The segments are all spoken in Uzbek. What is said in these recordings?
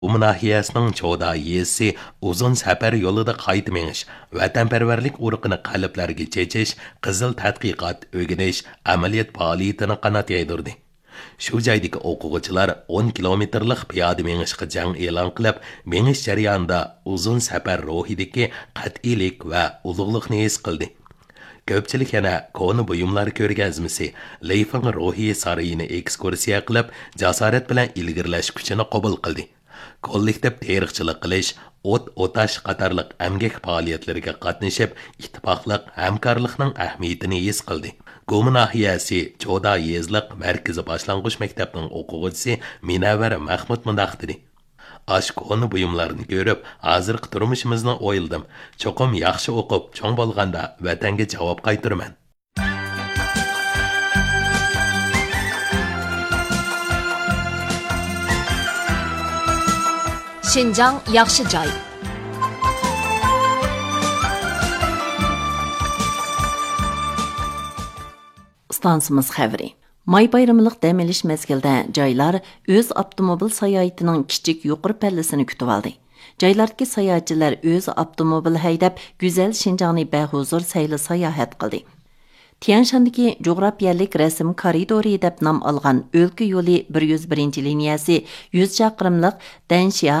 Umnahiyasining Choda yesi uzun safar yo'lida qayta menish, vatanparvarlik urug'ini qalblarga chechish, qizil tadqiqot, o'rganish, amaliyot faoliyatini qanot yaydirdi. Shu joydagi o'quvchilar 10 kilometrlik piyoda menishga jang e'lon qilib, menish jarayonida uzun safar ruhidagi qat'iylik va ulug'likni his qildi. Ko'pchilik yana koni buyumlar ko'rgazmasi, Leifang ruhiy saroyini ekskursiya qilib, jasorat bilan ilgirlash kuchini qabul qildi. Kollektiv tarixchilik qilish, o't-o'tash qatorliq amgak faoliyatlariga qatnashib, ittifoqliq hamkorlikning ahamiyatini his qildi. Go'mi nahiyasi Choda yezliq markaziy boshlang'ich maktabining o'quvchisi Minavvar Mahmud mundaq dedi. Koni buyumlarni ko'rib, hozirgi turmushimizni o'yildim. Cho'qim yaxshi o'qib, cho'ng bo'lganda vatanga javob qaytiraman. Şinjan yaxshi joy. Stansimiz xəbri. May bayramlıq dəm elish mezgildə joylar öz avtomobil sayohatining kichik yuqori pallasini kutib oldi. Joylardagi sayohatchilar öz avtomobil haydab, go'zal Shinjongni bahuzur sayli sayohat qildi. Tianshandagi jo'grafiyalik rasm koridori deb nom olgan o'lka yo'li 101-liniyasi 100 chaqirimlik Dansha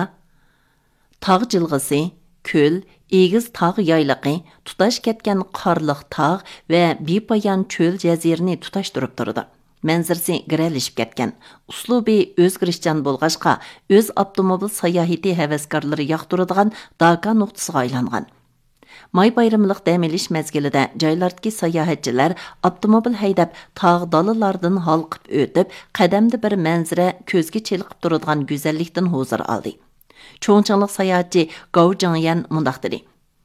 tog' jilg'isi, ko'l, egiz tog' yaylaqi, tutash ketgan qorliq tog' va bepoyon cho'l jazirini tutashtirib turdi. Manzarasi giralishib ketgan. Uslubi o'zgarishchan bo'lg'achqa, o'z avtomobil sayohati havaskorlari yoqtiradigan Daka nuqtasiga aylangan. May bayramlıq dam elish mezgilida joylardagi sayohatchilar avtomobil haydab tog' dalalardan halqib o'tib, qadamda bir manzara ko'zga cheliqib turadigan go'zallikdan huzur oldi. Cho'ngchanglik sayohatchi Gao Jingyan mundaq dedi.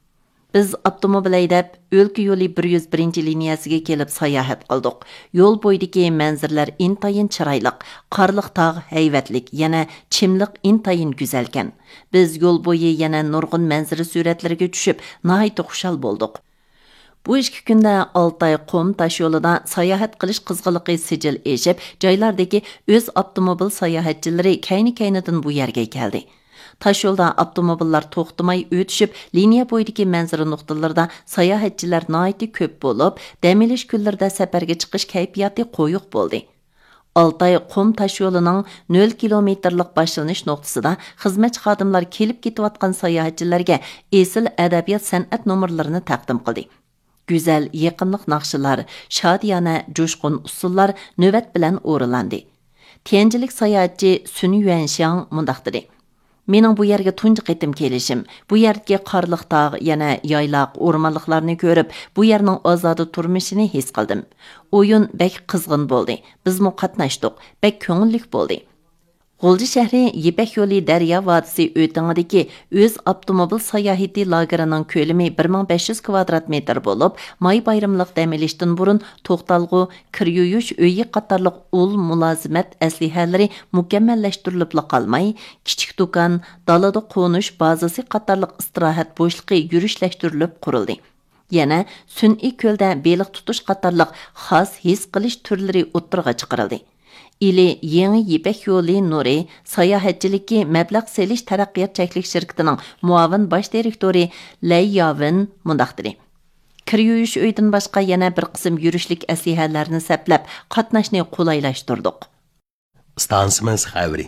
Biz avtomobil haydab o'lka yo'li 101-liniyasiga kelib sayohat qildik. Yo'l bo'yidagi manzarlar intayin chiroyliq, qorliq tog' hayvatlik, yana chimliq intayin go'zalkan. Biz yo'l bo'yi yana nurg'un manzara suratlariga tushib, nihoyat xushal bo'ldik. Bu ikki kunda Altay qum tash yo'lida sayohat qilish qizg'inligi sijil eshib, joylardagi o'z avtomobil sayohatchilari kayni-kaynidan bu yerga keldi. Taş yolda avtomobillar to'xtamay o'tishib, liniya bo'yidagi manzara nuqtalarida sayohatchilar nihoyat ko'p bo'lib, dam olish kunlarida safarga chiqish kayfiyati qo'yiq bo'ldi. Altay qum tash yo'lining 0 kilometrlik boshlanish nuqtasida xizmatchi xodimlar kelib ketayotgan sayohatchilarga esil adabiyot san'at nomerlarini taqdim qildi. Go'zal yaqinlik naqshalar, shodiyona jo'shqin usullar navbat bilan o'rinlandi. Tianjilik sayohatchi Sun Yuanxiang mundaq dedi. Mening bu yerga tunji qitim kelishim, bu yerdagi qorliq tog', yana yaylaq, o'rmonliqlarni ko'rib, bu yerning ozodi turmushini his qildim. O'yin bek qizg'in bo'ldi. Biz mu qatnashdik, bek ko'ngillik bo'ldi. G'ulji shahri Yipak yo'li Daryo vodisi o'tingidagi o'z avtomobil sayohati lagerining ko'lami 1500 kvadrat metr bo'lib, may bayramlıq dam olishdan burun to'xtalg'u, kir yuyish uyi qatorliq ul mulozimat aslihalari mukammallashtirilib qolmay, kichik do'kon, dalada qo'nish bazasi qatorliq istirohat bo'shliqi yurishlashtirilib qurildi. Yana sun'iy ko'lda beliq tutish qatorliq xos his qilish turlari o'ttirg'a chiqarildi. İli Yeni Yipak yo'li Nuri sayohatchilikka mablag' selish taraqqiyot cheklik shirkatining muavin bosh direktori Lay Yavin mundaq dedi. Kir yuyish uydan boshqa yana bir qism yurishlik aslihalarni saplab, qatnashni qulaylashtirdik. Stansimiz xabari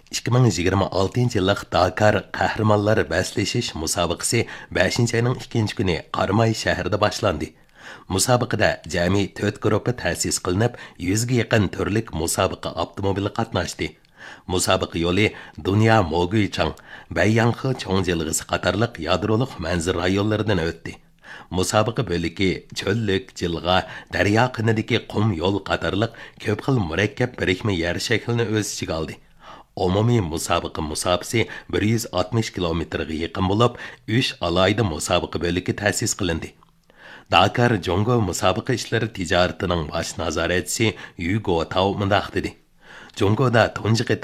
2026-yillik Dakar qahramonlar baslashish musobaqasi 5-oyning 2-kuni Qarmay shahrida boshlandi. Musobaqada jami 4 guruhga ta'sis qilinib, 100 ga yaqin turlik musobaqa avtomobili qatnashdi. Musobaqa yo'li Dunyo Moguichang, Bayyanxi cho'ng'ilg'isi qatorliq yadrolik manzil rayonlaridan o'tdi. Musobaqa bo'ligi cho'llik, jilg'a, daryo qinidagi qum yo'l qatorliq ko'p xil murakkab birikma yer shaklini o'z ichiga oldi. Umumiy musobaqa musofasi 160 kilometrga yaqin bo'lib, 3 alayda musobaqa bo'ligi ta'sis qilindi. Dakar Jongo musobaqa ishlari tijoratining bosh nazoratchisi Yugo Tao mundaq dedi. Jongoda tunji qitim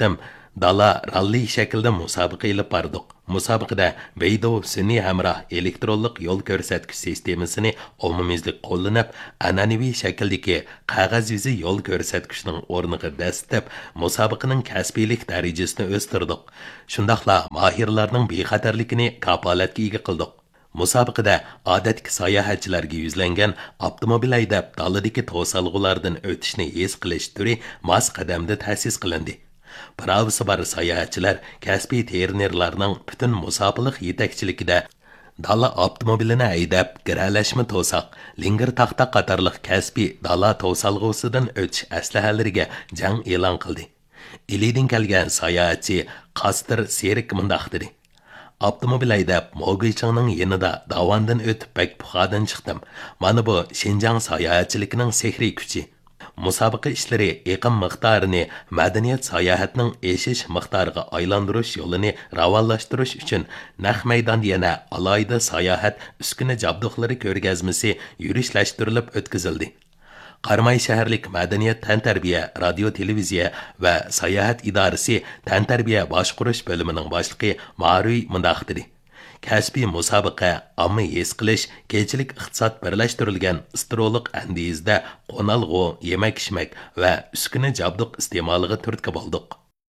Dala ralli shaklda musobaqa ilib bordik. Musobaqada Beidou sun'iy hamroh elektronlik yo'l ko'rsatkich sistemasini omumizlik qo'llanib, an'anaviy shakldagi qog'oz yuzi yo'l ko'rsatkichning o'rniga dastlab musobaqaning kasbiylik darajasini o'stirdik. Shundaqla mohirlarning bexatarligini kapolatga ega qildik. Musobaqada odatki sayohatchilarga yuzlangan avtomobil haydab daladagi to'salg'ulardan o'tishni his qilish turi mos qadamda ta'sis qilindi. Pravisi bar sayohatchilar kasbiy trenerlarning butun musobaqalik yetakchiligida dala avtomobilini haydab giralashma to'saq, linger taxta qatorliq kasbiy dala to'salg'usidan o'tish aslahalariga jang e'lon qildi. Ilidin kelgan sayohatchi Qastir Serik mundoq dedi: Avtomobil haydab Mo'g'ilchangning yanida davondan o'tib bak puxadan chiqdim. Mana bu Shinjang sayohatchiligining sehriy kuchi. Musobaqa ishlari iqim miqdorini madaniyat sayohatining eshish miqdoriga aylantirish yo'lini ravonlashtirish uchun naq maydonda yana alohida sayohat uskuna jabduqlari ko'rgazmasi yurishlashtirilib o'tkazildi. Qarmay shaharlik madaniyat tantarbiya, radio televiziya va sayohat idorasi tantarbiya boshqurish bo'limining boshlig'i Ma'ruy mundoq dedi: Kasbiy musobaqa omma his qilish, kechilik iqtisod birlashtirilgan istiroliq andizda qo'nalg'u, yemak-ishmak va uskuna jabduq iste'moliga turtki bo'ldik.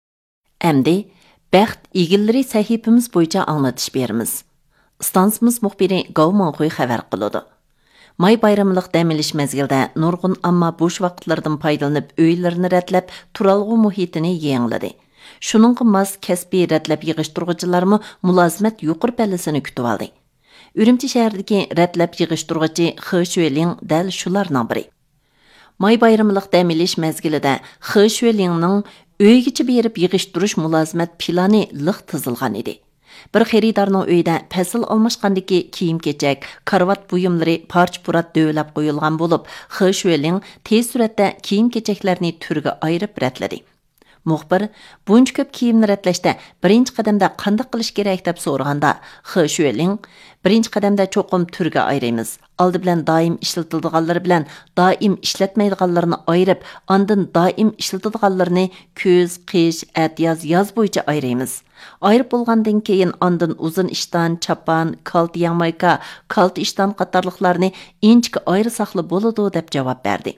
Әмді, бәxt игілері сәхипimiz bo'yicha anlatış berimiz. Stansimiz muxbiri Gao Mangxuy xabar qiladi. May bayramlıq dam olish mezgilda nurg'un amma bo'sh vaqtlardan foydalanib uylarini rətlab turalg'u muhitini yangiladi. Şununğa mos kasbiy rətlab yig'ishtiruvchilarmi mulozimat yuqori pallasini kutib oldi. Ürümçi shahridagi rətlab yig'ishtiruvchi He Shueling dal shularning biri. May bayramlıq dam olish mezgilida He Shuelingning uygacha berib yig'ishtirish mulozimat plani liq tizilgan edi. Bir xaridorning uyida fasl almashgandagi kiyim-kechak, karvat buyumlari parch-purat dövlab qo'yilgan bo'lib, He Shueling tez suratda kiyim-kechaklarni turga ayirib rətladi. Muxbir buncha ko'p kiyimni rətlashda birinchi qadamda qanday qilish kerak deb so'raganda, He Shueling birinchi qadamda cho'qim turga ayiramiz. Oldi bilan doim ishlatiladiganlari bilan doim ishlatmaydiganlarini ayirib, ondan doim ishlatadiganlarini ko'z, qish, atyoz, yoz bo'yicha ayiramiz. Ayirib bo'lgandan keyin ondan uzun ishton, chapan, kalt yangmayka, kalt ishton qatorliqlarni inchga ayirsoqli bo'ladi deb javob berdi.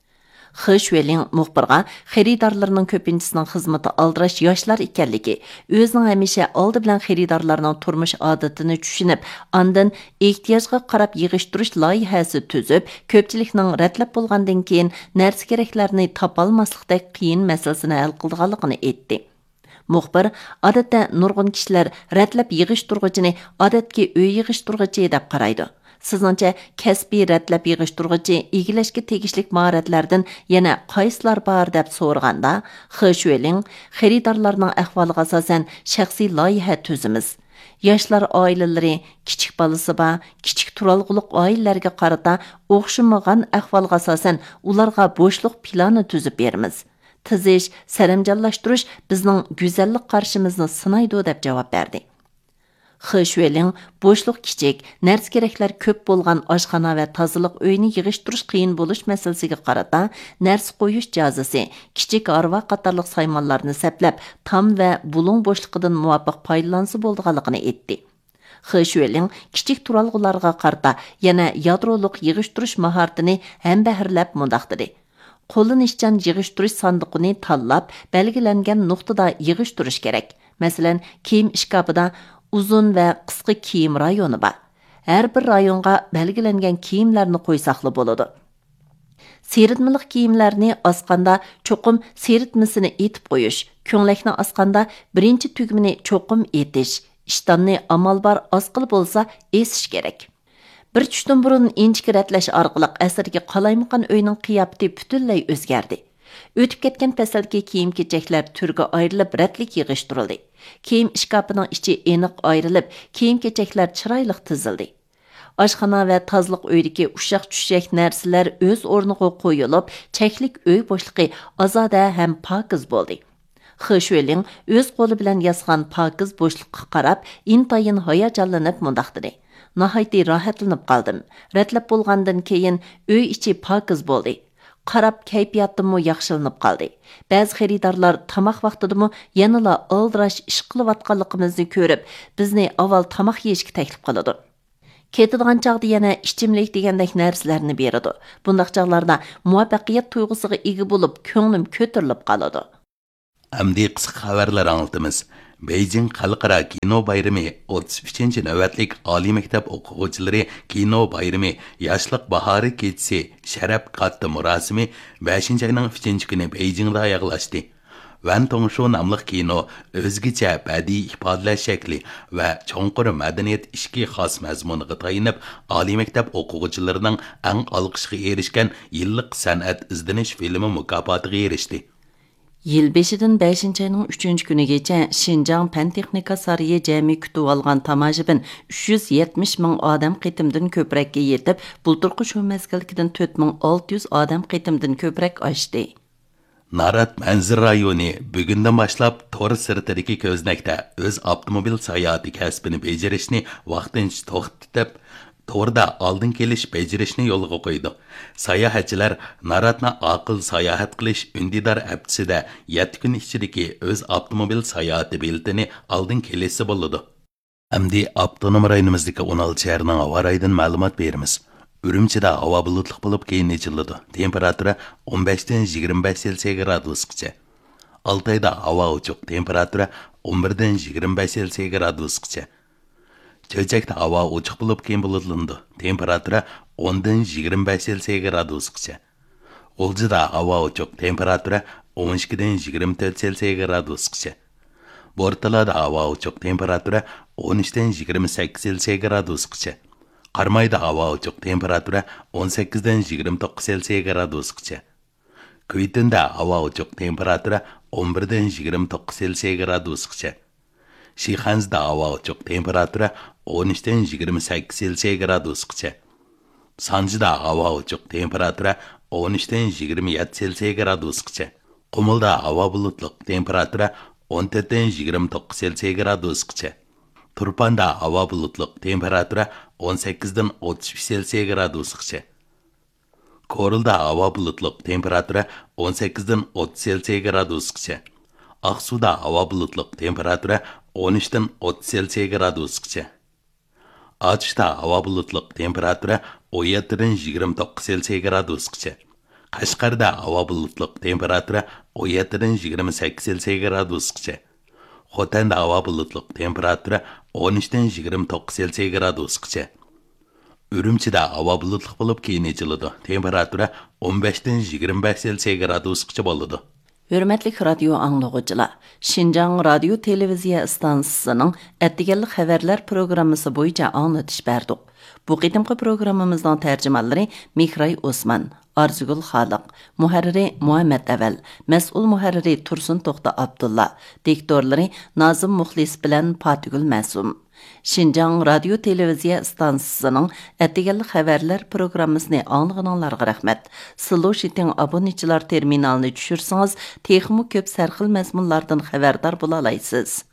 He Shueling muxbirga xaridorlarning ko'pinchisining xizmati aldirash yoshlar ekanligi, o'zining hamisha oldi bilan xaridorlarning turmush odatini tushunib, ondan ehtiyojga qarab yig'ishtirish loyihasi tuzib, ko'pchilikning rətlab bo'lgandan keyin narsa keraklarni topolmaslikdek qiyin masalasini hal qilganligini aytdi. Muxbir odatda nurg'un kishilar rətlab yig'ishtiruvchini odatki uy yig'ishtiruvchi deb qaraydi. Sizningcha kasbiy rətlab yig'ishtiruvchi egilashga tegishlik mahoratlardan yana qaysilar bor deb so'raganda, He Shueling xaridorlarning ahvoliga asosan shaxsiy loyiha tuzimiz. Yoshlar oilalari, kichik bolasi bor, kichik turalg'uliq oilalarga qarata o'xshamagan ahvolga asosan ularga bo'shliq plani tuzib beramiz. Tizish, saramjonlashtirish bizning go'zallik qarshimizni sinaydi deb javob berdi. He Shueling bo'shliq kichik, narsa keraklar ko'p bo'lgan oshxona va tozaliq uyini yig'ishtirish qiyin bo'lish masalasiga qarata narsa qo'yish jazisi, kichik arva qatorliq saymonlarni saplab, tam va bulung bo'shliqidan muvofiq foydalansa bo'lganligini aytdi. He Shueling kichik turalg'ularga qarata yana yadroliq yig'ishtirish mahoratini ham bahrlab mundoq dedi: Qo'llanishchan yig'ishtirish sandiqini tanlab, belgilangan nuqtada yig'ishtirish kerak. Masalan, kiyim ishkabida uzun va qisqa kiyim rayoni bor. Har bir rayonga belgilangan kiyimlarni qo'ysaqli bo'ladi. Seritmalik kiyimlarni osqanda cho'qim seritmasini etib qo'yish, ko'nglakni osqanda birinchi tugmini cho'qim etish, ishtonni amal bor osqili bo'lsa esish kerak. Bir tushdan burun inchki rətlash orqali asrga qalaymaqan uyning qiyofati butunlay o'zgardi. O'tib ketgan fasldagi kiyim-kechaklar turga ayrilib rətlik yig'ishtirildi. Kiyim ishkapining ichi aniq ayrilib, kiyim-kechaklar chiroyli tizildi. Oshxona va tozliq uydagi ushaq-tushak narsalar o'z o'rniga qo'yilib, cheklik uy bo'shliqi ozoda ham pokiz bo'ldi. He Shueling o'z qo'li bilan yozgan pokiz bo'shliqqa qarab, intayin hayajonlanib mundoq dedi: Nahayati rohatlanib qoldim. Rətlab bo'lgandan keyin uy ichi pokiz bo'ldi. Qarab kayfiyatımı yaxşılanıp qaldı. Bəzi xəridarlar tamaq vaxtidimi yanıla aldiraş iş qılıvatqanlığımızı görüb, bizni avval tamaq yeyishga təklif qiladi. Ketadigan chaqda yana ichimlik degandek narsalarni beradi. Bundaq chaqlarda muvaffaqiyat tuyg'usiga ega bo'lib, ko'nglim ko'tarilib qoladi. Amdi qisqa xabarlar anlatamiz. Beijing Xalqaro kino bayrami 33-chi navbatlik oliy maktab o'quvchilari kino bayrami yoshlik bahori kechasi sharaf qatta murosimi 5-oyning 3-kuni Beijingda oyoqlashdi. Van Tongshu nomli kino o'zgacha badiiy ifodalash shakli va cho'nqur madaniyat ishki xos mazmuniga tayanib, oliy maktab o'quvchilarining eng olqishga erishgan yillik san'at izdanish filmi mukofotiga erishdi. Yil 5-dən 5-ci ayının 3-cü günügəcə Şinjan Pan-Texnika Sarayı cəmi kütüb alğan tamajibin 370 min adam qitimdən köprəkə yetib, bulturqu şu məzgilkidən 4600 adam qitimdən köprək aşdı. Narat Manzir rayoni bugundan boshlab tor sirtidagi ko'znakda o'z avtomobil sayohati kasbini bajarishni vaqtincha to'xtatib, to'rda oldin kelish bajarishni yo'lga qo'ydi. Sayohatchilar Naratni aql sayohat qilish undidor haftasida 7 kun ichidagi o'z avtomobil sayohati biletini oldin kelishsa bo'ladi. Amdi avtonom rayonimizdagi 16 shaharning havo rayidan ma'lumot beramiz. Ürümçide hava bulutluq bo'lib keyin echiladi. Temperatura 15 dan 25 Selsiy gradusgacha. Altayda havo ochiq, temperatura 11 dan 25 Selsiy gradusgacha. Cho'chakda havo ochiq bo'lib keyin bulutlandi. Temperatura 10 dan 25 Selsiy gradusgacha. G'uljida havo ochiq, temperatura 12 dan 24 Selsiy gradusgacha. Bortalada havo ochiq, temperatura 13 dan 28 Selsiy gradusgacha. Qarmayda havo ochiq, temperatura 18 dan 29 Selsiy gradusgacha. Kuytinda havo ochiq, temperatura 11 dan 29 Selsiy gradusgacha. Shixanzda havo ochiq, temperatura 13 dan 28 Selsiy gradusgacha. Sanjida havo ochiq, temperatura 13 dan 27 Selsiy gradusgacha. Qumulda havo bulutliq, temperatura 14 dan 29 Selsiy gradusgacha. Turpanda havo bulutliq, temperatura 18 dan 33 Selsiy gradusgacha. Korilda havo bulutliq, temperatura 18 dan 30 Selsiy gradusgacha. Aqsuda havo bulutliq, temperatura 13 dan 30 Selsiy gradusgacha. Atishda havo bulutliq, temperatura 17 dan 29 Selsiy gradusgacha. Qashqarda havo bulutliq, temperatura 17 dan 28 Selsiy gradusgacha. Xotanda havo bulutliq, temperatura 13 dan 29 Selsiy gradusgacha. Ürümçida havo bulutliq bo'lib keyin echiladi. Temperatura 15 dan 25 Selsiy gradusgacha bo'ladi. Hürmetlik radyo anlıqıcılar, Şinjan Radio Televiziya stansiyasının ətdigənlik xəbərlər proqramısı boyunca anlatış berdik. Bu qidimki proqramımızdan tərcümanları Mihray Osman, Arzugul Xalıq, muharriri Muhammed Əvəl, məsul muharriri Tursun Toxta Abdullah, diktorları Nazım Muxlis bilən Patigül Məsum. Şinjan Radio Televiziya stansiyasının ətdigənlik xəbərlər proqramısını anlığınanlarga rəhmət. Silo Şitin abunəçilər terminalını düşürsəniz, texmi köp sərxil məzmunlardan xəbərdar bulalaysınız.